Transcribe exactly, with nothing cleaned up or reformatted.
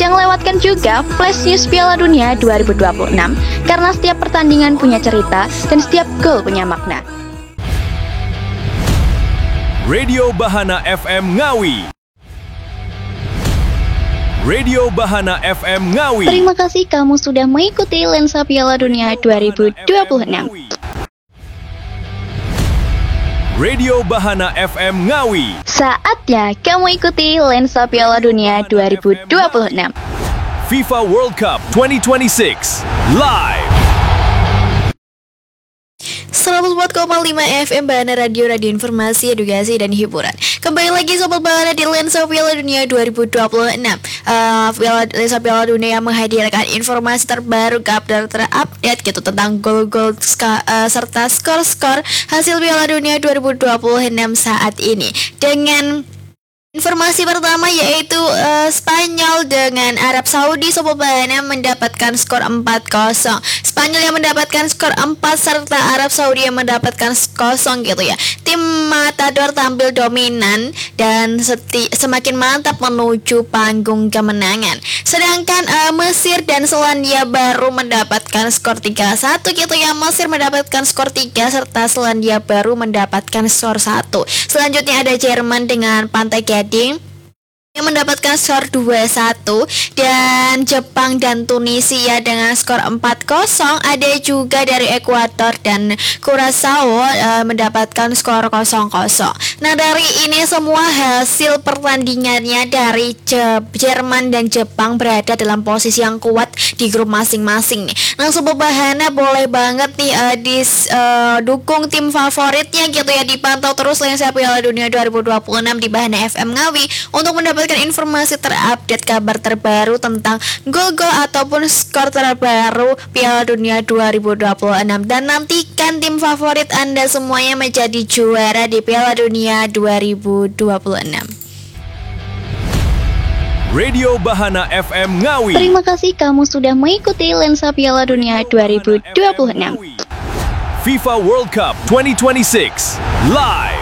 Jangan lewatkan juga Flash News Piala Dunia dua ribu dua puluh enam karena setiap pertandingan punya cerita dan setiap gol punya makna. Radio Bahana F M Ngawi. Radio Bahana F M Ngawi. Terima kasih kamu sudah mengikuti Lensa Piala Dunia dua ribu dua puluh enam. Radio Bahana F M Ngawi. Saatnya kamu ikuti Lensa Piala Dunia dua ribu dua puluh enam. FIFA World Cup dua ribu dua puluh enam live. seratus empat koma lima F M Bahana Radio, radio informasi, edukasi, dan hiburan. Kembali lagi Sobat Bahana di Lensa Piala Dunia dua ribu dua puluh enam. uh, Lensa Piala Dunia yang menghadirkan informasi terbaru, kabar terupdate gitu tentang gol-gol ska, uh, serta skor-skor hasil Piala Dunia dua ribu dua puluh enam saat ini. Dengan informasi pertama yaitu uh, Spanyol dengan Arab Saudi, Sobat Bahana mendapatkan skor empat kosong. Spanyol yang mendapatkan skor empat serta Arab Saudi yang mendapatkan skor kosong gitu ya. Tim Matador tampil dominan dan seti- semakin mantap menuju panggung kemenangan. Sedangkan uh, Mesir dan Selandia Baru mendapatkan skor tiga satu gitu ya. Mesir mendapatkan skor tiga serta Selandia Baru mendapatkan skor satu. Selanjutnya ada Jerman dengan Pantai Gading yang mendapatkan skor dua satu, dan Jepang dan Tunisia dengan skor empat kosong. Ada juga dari Ekuador dan Curaçao e, mendapatkan skor nol nol. Nah, dari ini semua hasil pertandingannya dari Je- Jerman dan Jepang berada dalam posisi yang kuat di grup masing-masing nih. Nah, Sobat Bahana boleh banget nih e, di e, dukung tim favoritnya gitu ya. Dipantau terus Lensa Piala Dunia dua ribu dua puluh enam di Bahana F M Ngawi untuk mendapatkan informasi terupdate, kabar terbaru tentang gol-gol ataupun skor terbaru Piala Dunia dua ribu dua puluh enam. Dan nantikan tim favorit Anda semuanya menjadi juara di Piala Dunia dua ribu dua puluh enam. Radio Bahana F M Ngawi. Terima kasih kamu sudah mengikuti Lensa Piala Dunia dua ribu dua puluh enam. FIFA World Cup dua ribu dua puluh enam live.